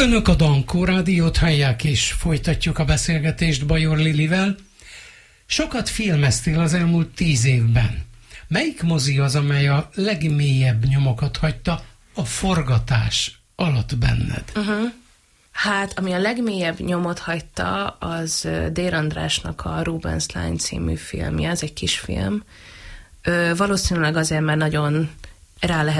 Önök a Dankó Rádiót hallják, és folytatjuk a beszélgetést Bajor Lilivel. Sokat filmeztél az elmúlt 10 évben. Melyik mozi az, amely a legmélyebb nyomokat hagyta a forgatás alatt benned? Hát, ami a legmélyebb nyomot hagyta, az Dér Andrásnak a Rubens lány című filmje, ez egy kisfilm. Valószínűleg azért, mert nagyon rá lehet